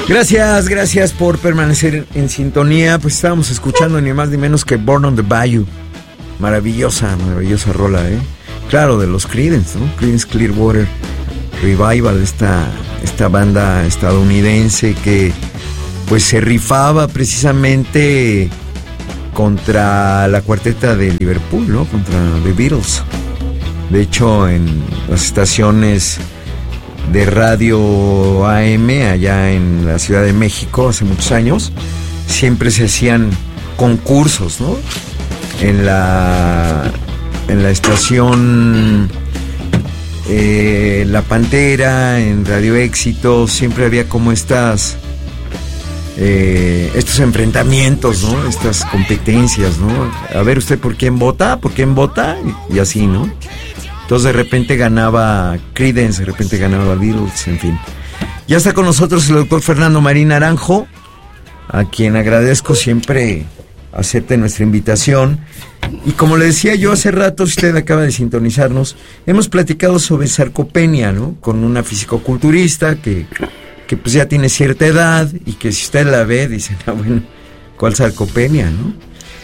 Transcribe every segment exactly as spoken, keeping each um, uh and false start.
Gracias, gracias por permanecer en sintonía. Pues estábamos escuchando ni más ni menos que Born on the Bayou. Maravillosa, maravillosa rola, ¿eh? Claro, de los Creedence, ¿no? Creedence Clearwater Revival, esta, esta banda estadounidense que pues se rifaba precisamente contra la cuarteta de Liverpool, ¿no? Contra The Beatles. De hecho, en las estaciones de radio A M allá en la Ciudad de México hace muchos años siempre se hacían concursos, ¿no? En la en la estación eh, La Pantera, en Radio Éxito, siempre había como estas eh, estos enfrentamientos, ¿no? Estas competencias, ¿no? A ver usted por quién vota, por quién vota y, y así, ¿no? Entonces de repente ganaba Creedence, de repente ganaba Beatles, en fin. Ya está con nosotros el doctor Fernando Marín Naranjo, a quien agradezco siempre acepte nuestra invitación. Y como le decía yo hace rato, si usted acaba de sintonizarnos, hemos platicado sobre sarcopenia, ¿no? Con una fisicoculturista que, que pues ya tiene cierta edad y que si usted la ve, dice, ah, bueno, ¿cuál sarcopenia, no?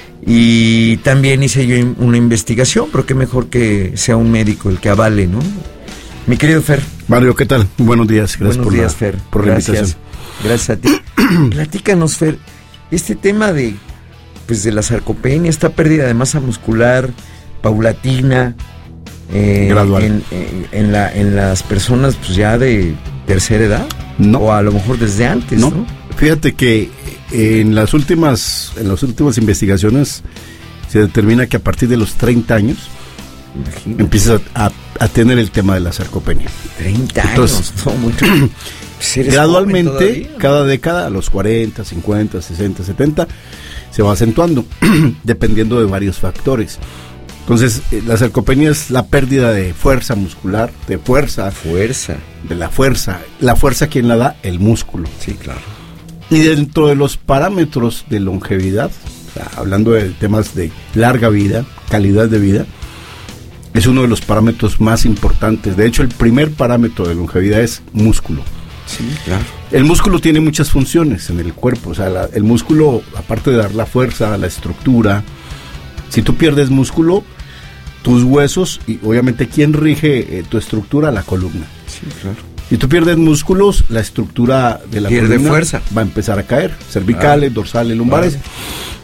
Y también hice yo una investigación, pero qué mejor que sea un médico el que avale, ¿no? Mi querido Fer. Mario, ¿qué tal? Buenos días, gracias Buenos por días, la, Fer. por la Gracias. invitación. Gracias a ti. Platícanos, Fer, este tema de, pues, de la sarcopenia, esta pérdida de masa muscular paulatina, eh, gradual, en, en, en, la, en las personas pues ya de tercera edad, no, o a lo mejor desde antes, ¿no? ¿no? Fíjate que en las últimas, en las últimas investigaciones se determina que a partir de los treinta años Imagínate. empiezas a, a, a tener el tema de la sarcopenia. treinta Entonces, años, no, mucho. Pues gradualmente, cada década, a los cuarenta, cincuenta, sesenta, setenta, se va acentuando, dependiendo de varios factores. Entonces, la sarcopenia es la pérdida de fuerza muscular, de fuerza. Fuerza. De la fuerza. La fuerza, ¿quién la da? El músculo. Sí, claro. Y dentro de los parámetros de longevidad, o sea, hablando de temas de larga vida, calidad de vida, es uno de los parámetros más importantes. De hecho, el primer parámetro de longevidad es músculo. Sí, claro. El músculo tiene muchas funciones en el cuerpo. O sea, la, el músculo, aparte de dar la fuerza, la estructura, si tú pierdes músculo, tus huesos, y obviamente, ¿quién rige eh, tu estructura? La columna. Sí, claro. Si tú pierdes músculos, la estructura de la Pierde columna fuerza. va a empezar a caer, cervicales, ah, dorsales, lumbares. Vale.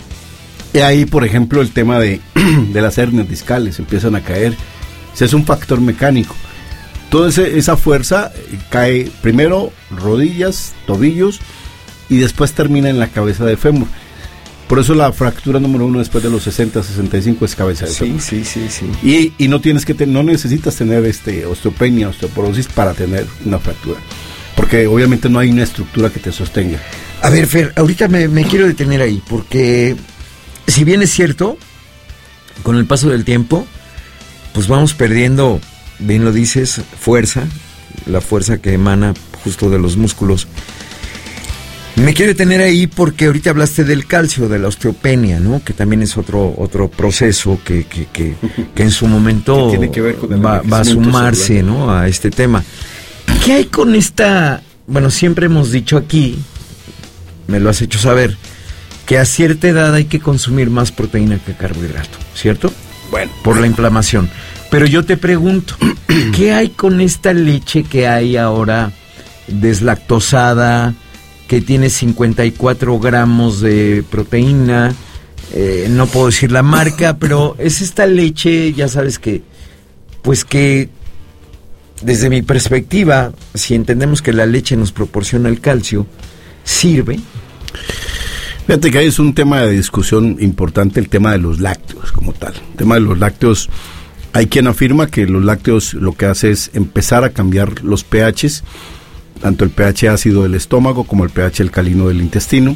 Y ahí, por ejemplo, el tema de, de las hernias discales empiezan a caer. Ese es un factor mecánico. Toda ese, esa fuerza cae primero rodillas, tobillos, y después termina en la cabeza de fémur. Por eso la fractura número uno después de los sesenta, sesenta y cinco es cabeza de fémur. Sí, sí, sí, sí. Y, y no tienes que te, no necesitas tener este osteopenia, osteoporosis para tener una fractura, porque obviamente no hay una estructura que te sostenga. A ver, Fer, ahorita me, me quiero detener ahí, porque si bien es cierto, con el paso del tiempo, pues vamos perdiendo, bien lo dices, fuerza, la fuerza que emana justo de los músculos. Me quiero detener ahí porque ahorita hablaste del calcio, de la osteopenia, ¿no? Que también es otro otro proceso que, que, que, que en su momento que tiene que ver con el va, va a sumarse, celular, ¿no? A este tema. ¿Qué hay con esta? Bueno, siempre hemos dicho aquí, me lo has hecho saber, que a cierta edad hay que consumir más proteína que carbohidrato, ¿cierto? Bueno, por la inflamación. Pero yo te pregunto, ¿qué hay con esta leche que hay ahora deslactosada, que tiene cincuenta y cuatro gramos de proteína? Eh, no puedo decir la marca, pero es esta leche, ya sabes que, pues que, desde mi perspectiva, si entendemos que la leche nos proporciona el calcio, sirve. Fíjate que ahí es un tema de discusión importante, el tema de los lácteos como tal. El tema de los lácteos, hay quien afirma que los lácteos lo que hace es empezar a cambiar los pHs, tanto el pH ácido del estómago como el pH alcalino del intestino.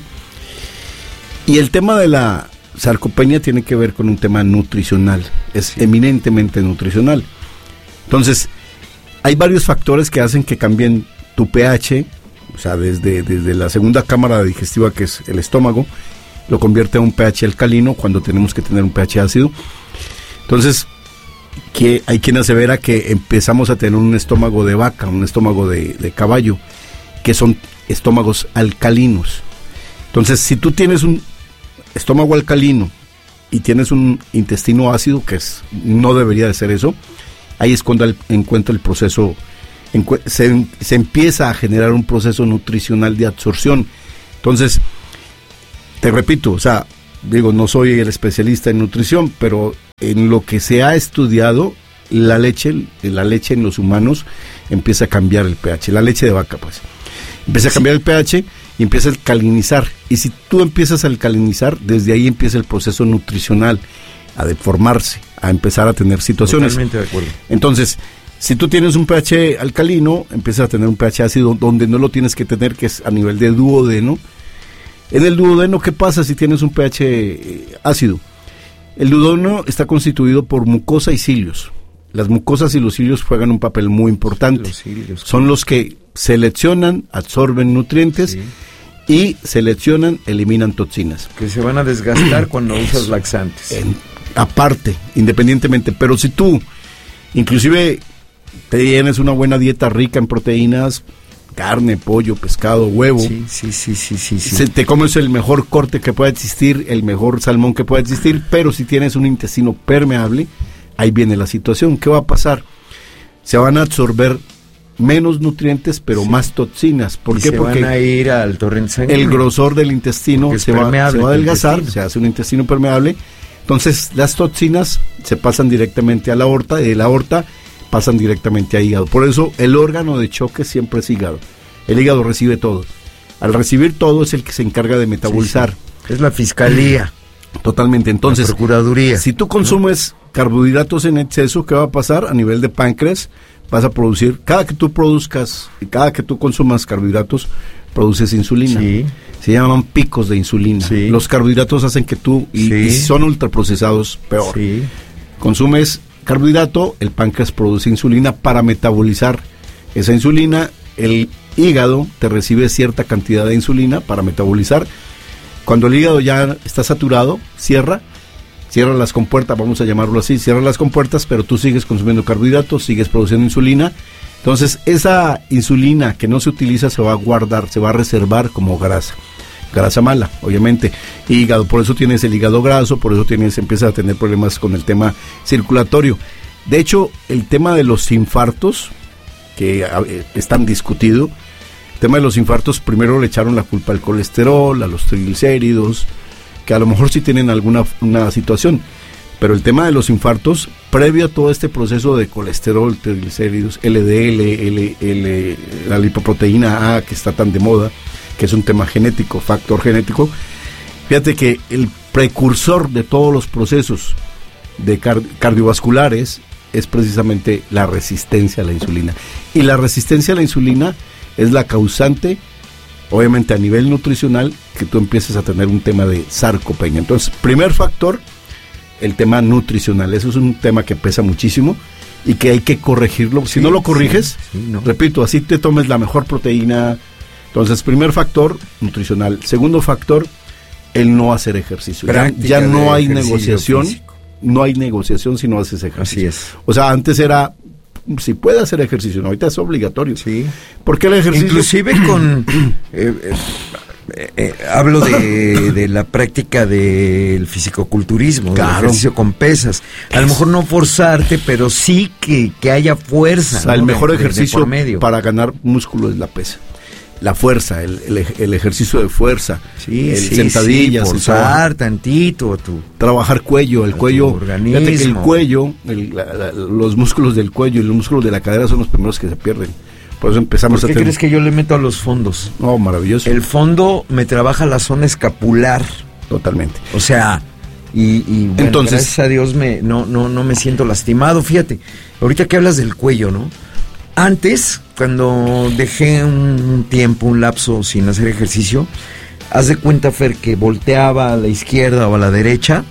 Y el tema de la sarcopenia tiene que ver con un tema nutricional, es sí. eminentemente nutricional. Entonces, hay varios factores que hacen que cambien tu pH, o sea, desde, desde la segunda cámara digestiva, que es el estómago, lo convierte en un pH alcalino cuando tenemos que tener un pH ácido. Entonces, que hay quien asevera que empezamos a tener un estómago de vaca, un estómago de, de caballo, que son estómagos alcalinos. Entonces, si tú tienes un estómago alcalino y tienes un intestino ácido, que es, no debería de ser eso, ahí es cuando el, encuentra el proceso, encu- se, se empieza a generar un proceso nutricional de absorción. Entonces, te repito, o sea, digo, no soy el especialista en nutrición, pero en lo que se ha estudiado, la leche, la leche en los humanos empieza a cambiar el pH, la leche de vaca, pues, empieza a cambiar el pH y empieza a alcalinizar. Y si tú empiezas a alcalinizar, desde ahí empieza el proceso nutricional a deformarse, a empezar a tener situaciones. Totalmente de acuerdo. Entonces, si tú tienes un pH alcalino, empiezas a tener un pH ácido donde no lo tienes que tener, que es a nivel de duodeno. En el duodeno, ¿qué pasa si tienes un pH eh, ácido? El duodeno está constituido por mucosa y cilios. Las mucosas y los cilios juegan un papel muy importante. Los cilios, Son los que seleccionan, absorben nutrientes, sí, y seleccionan, eliminan toxinas. Que se van a desgastar cuando usas laxantes. En, aparte, independientemente. Pero si tú, inclusive, tienes una buena dieta rica en proteínas, carne, pollo, pescado, huevo. Sí, sí, sí, sí, sí, sí. Se, te comes el mejor corte que pueda existir, el mejor salmón que pueda existir, pero si tienes un intestino permeable, ahí viene la situación. ¿Qué va a pasar? Se van a absorber menos nutrientes, pero sí, más toxinas. ¿Por y qué? Se Porque van a ir al torrente sanguíneo. El grosor del intestino se va, se va a adelgazar, se hace un intestino permeable. Entonces las toxinas se pasan directamente a la aorta, y de la aorta pasan directamente a hígado. Por eso el órgano de choque siempre es hígado. El hígado recibe todo. Al recibir todo es el que se encarga de metabolizar. Sí, sí. Es la fiscalía. Totalmente. Entonces, la procuraduría. Si tú consumes ¿no? carbohidratos en exceso, ¿qué va a pasar? A nivel de páncreas, vas a producir, cada que tú produzcas, cada que tú consumas carbohidratos, produces insulina. Sí. Se llaman picos de insulina. Sí. Los carbohidratos hacen que tú, y, sí, y si son ultraprocesados, peor. Sí. Consumes carbohidrato, el páncreas produce insulina para metabolizar esa insulina, el hígado te recibe cierta cantidad de insulina para metabolizar. Cuando el hígado ya está saturado, cierra, cierra las compuertas, vamos a llamarlo así, cierra las compuertas, pero tú sigues consumiendo carbohidratos, sigues produciendo insulina. Entonces, esa insulina que no se utiliza se va a guardar, se va a reservar como grasa. Grasa mala, obviamente. Hígado, por eso tienes el hígado graso, por eso tienes, empiezas a tener problemas con el tema circulatorio. De hecho, el tema de los infartos, que eh, es tan discutido, el tema de los infartos, primero le echaron la culpa al colesterol, a los triglicéridos, que a lo mejor sí tienen alguna una situación, pero el tema de los infartos, previo a todo este proceso de colesterol, triglicéridos, L D L, L, L, la lipoproteína A, que está tan de moda, que es un tema genético, factor genético, fíjate que el precursor de todos los procesos de car- cardiovasculares es precisamente la resistencia a la insulina. Y la resistencia a la insulina es la causante, obviamente a nivel nutricional, que tú empieces a tener un tema de sarcopenia. Entonces, primer factor, el tema nutricional. Eso es un tema que pesa muchísimo y que hay que corregirlo. Si sí, no lo corriges, sí, sí, no. repito, así te tomes la mejor proteína. Entonces, primer factor, nutricional. Segundo factor, el no hacer ejercicio. Ya, ya no hay negociación, físico. no hay negociación si no haces ejercicio. Así es. O sea, antes era, si puede hacer ejercicio, no, ahorita es obligatorio. Sí. ¿Por qué el ejercicio? Inclusive con, eh, eh, eh, hablo de, de la práctica del fisicoculturismo, claro. del ejercicio con pesas. A lo mejor no forzarte, pero sí que, que haya fuerza. O sea, ¿no? el mejor de, ejercicio de, de medio. para ganar músculo es la pesa. La fuerza, el, el, el ejercicio de fuerza, sí, el sí, sentadillas, sí, forzar tantito tu, trabajar cuello, el cuello, organismo. Fíjate que el cuello, el, la, la, los músculos del cuello y los músculos de la cadera son los primeros que se pierden. Por eso empezamos ¿Por qué a tener... crees que yo le meto a los fondos? No, maravilloso. El fondo me trabaja la zona escapular. Totalmente. O sea, y, y bueno, entonces, gracias a Dios me, no, no, no me siento lastimado. Fíjate, ahorita que hablas del cuello, ¿no? Antes, cuando dejé un tiempo, un lapso sin hacer ejercicio, haz de cuenta, Fer, que volteaba a la izquierda o a la derecha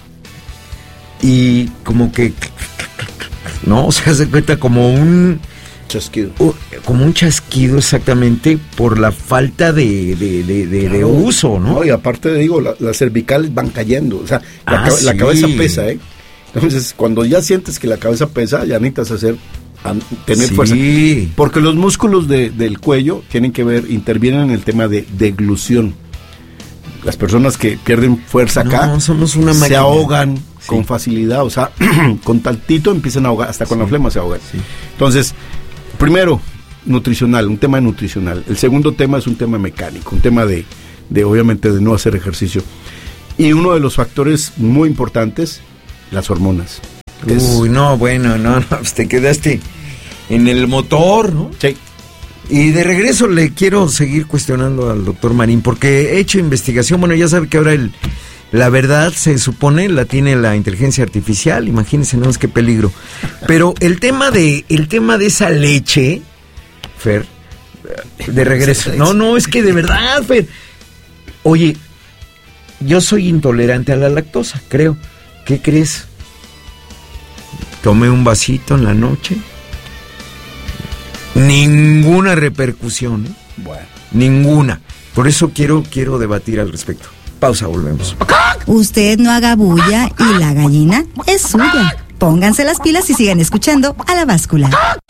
y como que, ¿no? O sea, haz de cuenta como un... chasquido. Uh, como un chasquido, exactamente, por la falta de, de, de, de, claro. de uso, ¿no? No, y aparte, digo, la, las cervicales van cayendo, o sea, la, ah, ca- sí. la cabeza pesa, ¿eh? Entonces, cuando ya sientes que la cabeza pesa, ya necesitas hacer a tener Sí. fuerza. Porque los músculos de, del cuello tienen que ver, intervienen en el tema de deglución. Las personas que pierden fuerza acá No, somos una se máquina. ahogan Sí. con facilidad, o sea, con tantito empiezan a ahogar, hasta con Sí. la flema se ahogan. Sí. Entonces, primero, nutricional, un tema nutricional. El segundo tema es un tema mecánico, un tema de, de obviamente de no hacer ejercicio. Y uno de los factores muy importantes, las hormonas. Es- Uy, no, bueno, no, no, pues te quedaste en el motor, ¿no? Sí. Y de regreso le quiero seguir cuestionando al doctor Marín, porque he hecho investigación, bueno, ya sabe que ahora el, la verdad se supone la tiene la inteligencia artificial, imagínense, no es qué peligro. Pero el tema de, el tema de esa leche, Fer, de regreso, no, no, es que de verdad, Fer, oye, yo soy intolerante a la lactosa, creo, ¿qué crees? Tomé un vasito en la noche. Ninguna repercusión, ¿eh? Bueno. Ninguna. Por eso quiero, quiero debatir al respecto. Pausa, volvemos. Usted no haga bulla y la gallina es suya. Pónganse las pilas y sigan escuchando a La Báscula.